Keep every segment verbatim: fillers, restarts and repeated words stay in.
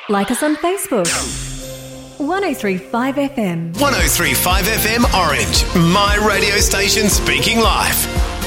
Like us on Facebook. one oh three point five F M. one oh three point five F M Orange. My radio station speaking live.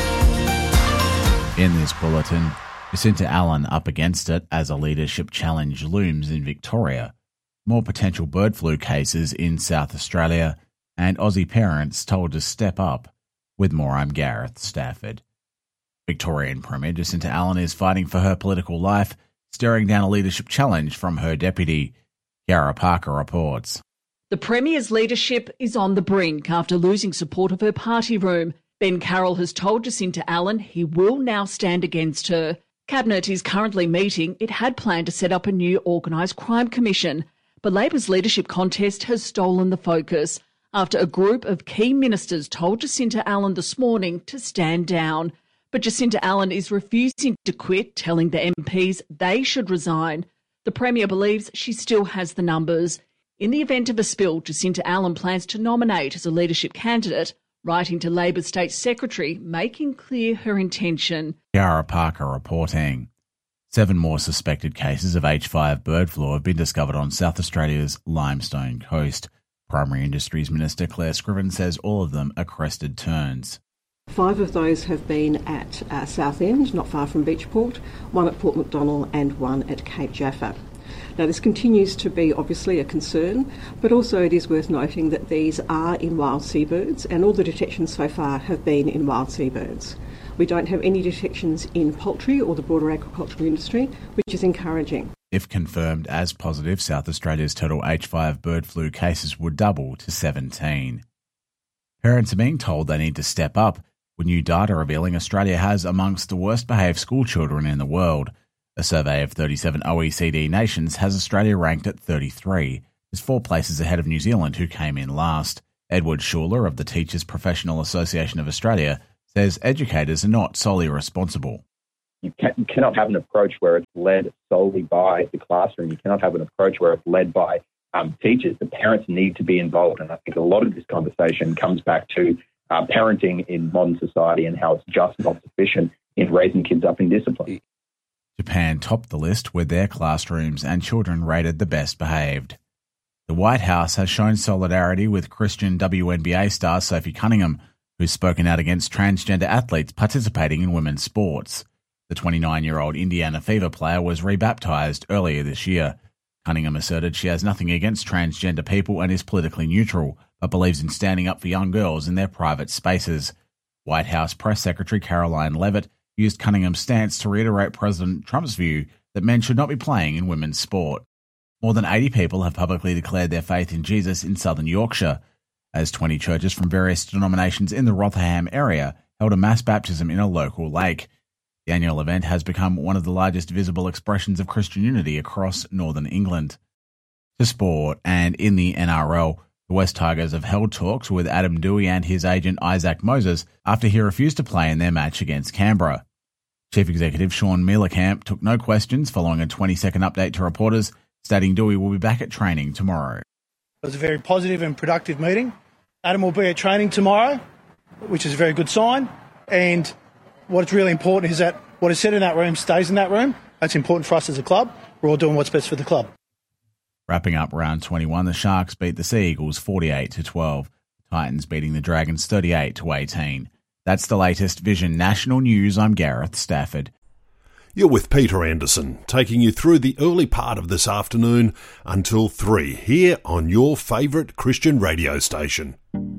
In this bulletin, Jacinta Allen up against it as a leadership challenge looms in Victoria. More potential bird flu cases in South Australia, and Aussie parents told to step up. With more, I'm Gareth Stafford. Victorian Premier Jacinta Allen is fighting for her political life, staring down a leadership challenge from her deputy. Kiara Parker reports. The Premier's leadership is on the brink after losing support of her party room. Ben Carroll has told Jacinta Allen he will now stand against her. Cabinet is currently meeting. It had planned to set up a new organised crime commission, but Labor's leadership contest has stolen the focus after a group of key ministers told Jacinta Allen this morning to stand down. But Jacinta Allen is refusing to quit, telling the M Ps they should resign. The Premier believes she still has the numbers. In the event of a spill, Jacinta Allen plans to nominate as a leadership candidate, writing to Labor State Secretary, making clear her intention. Kiara Parker reporting. Seven more suspected cases of H five bird flu have been discovered on South Australia's Limestone Coast. Primary Industries Minister Claire Scriven says all of them are crested terns. Five of those have been at uh, Southend, not far from Beachport, one at Port Macdonnell and one at Cape Jaffa. Now, this continues to be obviously a concern, but also it is worth noting that these are in wild seabirds, and all the detections so far have been in wild seabirds. We don't have any detections in poultry or the broader agricultural industry, which is encouraging. If confirmed as positive, South Australia's total H five bird flu cases would double to seventeen. Parents are being told they need to step up, with new data revealing Australia has amongst the worst behaved school children in the world. A survey of thirty-seven O E C D nations has Australia ranked at thirty-three, just four places ahead of New Zealand, who came in last. Edward Schuler of the Teachers Professional Association of Australia says educators are not solely responsible. You, can, you cannot have an approach where it's led solely by the classroom. You cannot have an approach where it's led by um, teachers. The parents need to be involved, and I think a lot of this conversation comes back to uh, parenting in modern society and how it's just not sufficient in raising kids up in discipline. Japan topped the list with their classrooms and children rated the best behaved. The White House has shown solidarity with Christian W N B A star Sophie Cunningham, who's spoken out against transgender athletes participating in women's sports. The twenty-nine-year-old Indiana Fever player was rebaptized earlier this year. Cunningham asserted she has nothing against transgender people and is politically neutral, but believes in standing up for young girls in their private spaces. White House Press Secretary Caroline Leavitt used Cunningham's stance to reiterate President Trump's view that men should not be playing in women's sport. More than eighty people have publicly declared their faith in Jesus in southern Yorkshire, as twenty churches from various denominations in the Rotherham area held a mass baptism in a local lake. The annual event has become one of the largest visible expressions of Christian unity across northern England. To sport, and in the N R L, the West Tigers have held talks with Adam Dewey and his agent Isaac Moses after he refused to play in their match against Canberra. Chief Executive Sean Mielecamp took no questions following a twenty-second update to reporters, stating Dewey will be back at training tomorrow. It was a very positive and productive meeting. Adam will be at training tomorrow, which is a very good sign. And what's really important is that what is said in that room stays in that room. That's important for us as a club. We're all doing what's best for the club. Wrapping up round twenty-one, the Sharks beat the Sea Eagles forty-eight to twelve. The Titans beating the Dragons thirty-eight to eighteen. That's the latest Vision National News. I'm Gareth Stafford. You're with Peter Anderson, taking you through the early part of this afternoon until three, here on your favourite Christian radio station.